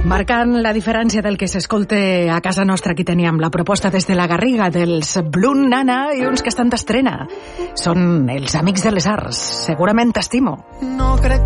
Marcant la diferència del que s'escolta a casa nostra, aquí teníem la proposta des de la Garriga dels Blue Nana i uns que estan d'estrena. Són els Amics de les Arts. Segurament t'estimo. No crec